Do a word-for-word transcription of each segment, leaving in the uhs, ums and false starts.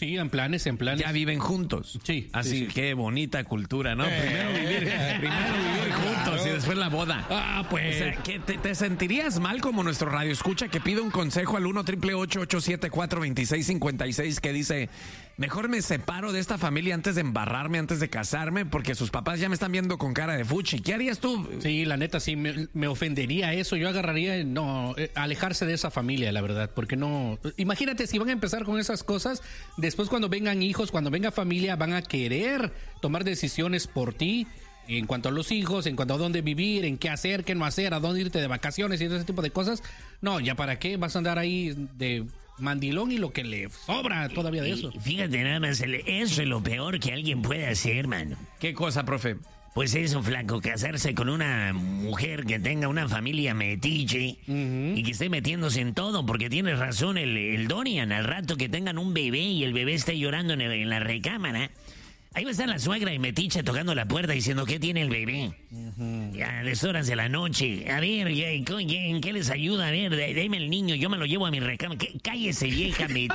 sí, en planes, en planes. Ya viven juntos. Sí. Así, sí, sí. qué bonita cultura, ¿no? Eh, primero vivir, eh, primero vivir juntos claro. Y después la boda. Ah, pues. O sea, ¿que te, te sentirías mal como nuestro radio escucha que pide un consejo al uno triple ocho ocho siete cuatro dos seis cinco seis que dice, mejor me separo de esta familia antes de embarrarme, antes de casarme, porque sus papás ya me están viendo con cara de fuchi? ¿Qué harías tú? Sí, la neta, sí, me, me ofendería eso. Yo agarraría, no, eh, alejarse de esa familia, la verdad, porque no... Imagínate, si van a empezar con esas cosas, después cuando vengan hijos, cuando venga familia, van a querer tomar decisiones por ti, en cuanto a los hijos, en cuanto a dónde vivir, en qué hacer, qué no hacer, a dónde irte de vacaciones y ese tipo de cosas. No, ya para qué vas a andar ahí de mandilón y lo que le sobra todavía de eso. Y fíjate nada más, eso es lo peor que alguien puede hacer, hermano. ¿Qué cosa, profe? Pues eso, flaco, casarse con una mujer que tenga una familia metiche uh-huh. y que esté metiéndose en todo, porque tienes razón el, el Dorian, al rato que tengan un bebé y el bebé esté llorando en, el, en la recámara, ahí va a estar la suegra y metiche tocando la puerta diciendo, ¿qué tiene el bebé? Uh-huh. Ya a las horas de la noche, a ver, ¿en qué les ayuda? A ver, déme el niño, yo me lo llevo a mi recámara. Cállese, vieja metiche.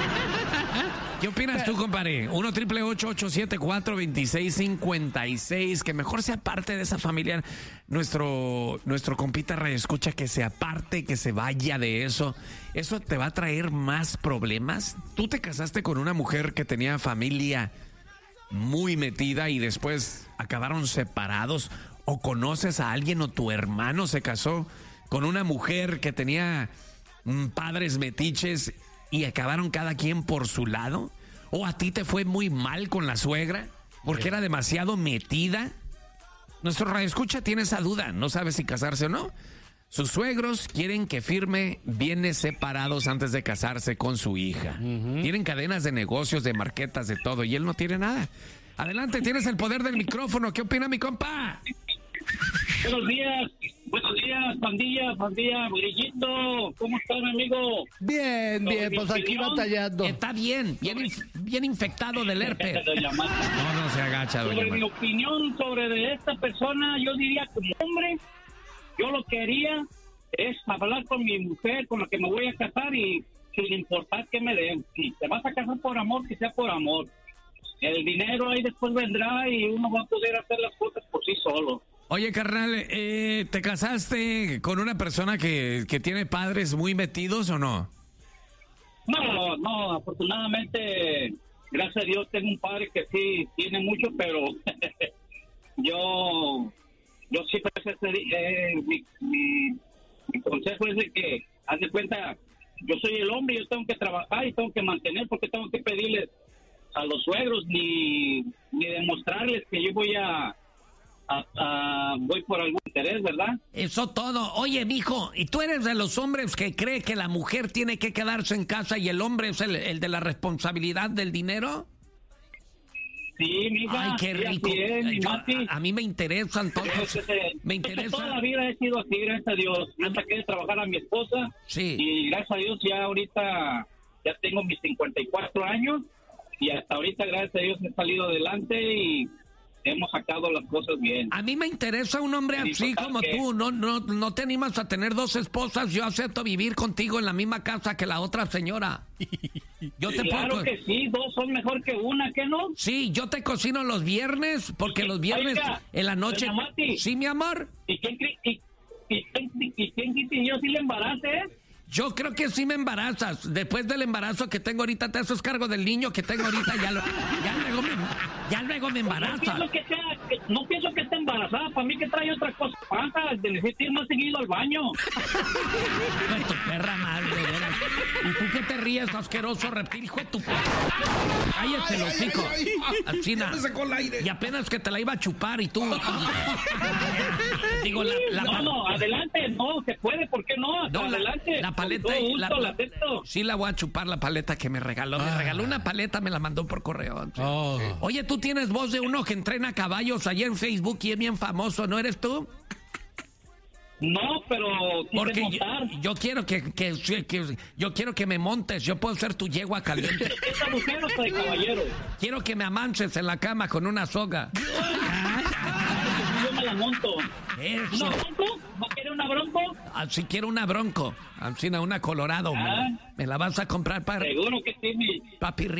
¿Qué opinas tú, compadre? uno triple ocho ocho siete cuatro dos seis cinco seis. Que mejor sea parte de esa familia. Nuestro, nuestro compita reescucha que se aparte, que se vaya de eso. ¿Eso te va a traer más problemas? ¿Tú te casaste con una mujer que tenía familia muy metida y después acabaron separados? ¿O conoces a alguien o tu hermano se casó con una mujer que tenía mm, padres metiches y acabaron cada quien por su lado? ¿O a ti te fue muy mal con la suegra porque era demasiado metida? Nuestro radioescucha tiene esa duda, no sabe si casarse o no. Sus suegros quieren que firme bienes separados antes de casarse con su hija. Uh-huh. Tienen cadenas de negocios, de marquetas, de todo, y él no tiene nada. Adelante, tienes el poder del micrófono. ¿Qué opina mi compa? Buenos días, buenos días, pandilla, pandilla, brillito. ¿Cómo estás, mi amigo? Bien, bien, pues aquí batallando. Está bien, bien, inf- bien infectado del herpes. No, no se agacha, doña Sobre mi opinión sobre de esta persona, yo diría como hombre, yo lo que haría es hablar con mi mujer, con la que me voy a casar y sin importar qué me den. Si te vas a casar por amor, que sea por amor. El dinero ahí después vendrá y uno va a poder hacer las cosas por sí solo. Oye, carnal, eh, ¿te casaste con una persona que, que tiene padres muy metidos o no? No, no, afortunadamente, gracias a Dios, tengo un padre que sí tiene mucho, pero yo yo siempre eh, mi, mi, mi consejo es de que, haz de cuenta, yo soy el hombre, yo tengo que trabajar y tengo que mantener, porque tengo que pedirles a los suegros ni, ni demostrarles que yo voy a A, a, voy por algún interés, ¿verdad? Eso todo. Oye, mijo, ¿y tú eres de los hombres que cree que la mujer tiene que quedarse en casa y el hombre es el, el de la responsabilidad del dinero? Sí, mija. Ay, qué rico. Sí, es, mi Yo, mati. a, a mí me interesan todos. Es que, me interesa. Toda la vida he sido así, gracias a Dios. Yo saqué de trabajar a mi esposa. Sí. Y gracias a Dios ya ahorita ya tengo mis cincuenta y cuatro años y hasta ahorita gracias a Dios he salido adelante y hemos sacado las cosas bien. A mí me interesa un hombre así como que... tú. No, no, no te animas a tener dos esposas. Yo acepto vivir contigo en la misma casa que la otra señora. Yo te claro puedo... que sí, dos son mejor que una, ¿qué no? Sí, yo te cocino los viernes porque los viernes Oiga, en la noche... Sí, mi amor. ¿Y quién y, y, y, y quién quite yo si le embarace, eh? Yo creo que sí me embarazas. Después del embarazo que tengo ahorita, te haces cargo del niño que tengo ahorita. Ya, lo, ya, luego, me, ya luego me embaraza. No pienso que, sea, que, no pienso que esté embarazada. Para mí que trae otra cosa. Pasa, necesito ir más seguido al baño. Hijo de tu perra madre, de veras. ¿Y tú qué te ríes, asqueroso reptil? Hijo de tu perra. Cállate, los hijos. China. Y apenas que te la iba a chupar y tú. Digo, la, la, no, no, adelante. No, se puede. ¿Por qué no? No, adelante. La, la paleta. Gusto, la, la, sí, la voy a chupar, la paleta que me regaló. Me ah. regaló una paleta, me la mandó por correo. Sí. Oh. Oye, tú tienes voz de uno que entrena caballos allá en Facebook y es bien famoso, ¿no eres tú? No, pero porque yo, yo quiero que, que, que yo quiero que me montes, yo puedo ser tu yegua caliente. ¿Esta mujer o soy caballero? Quiero que me amanches en la cama con una soga. Yo me la monto. Eso. ¿Una bronco? ¿Va a querer una bronco? Así quiero una bronco, así una colorado. Ah. Me, la, me la vas a comprar para... Seguro que sí, mi... Papi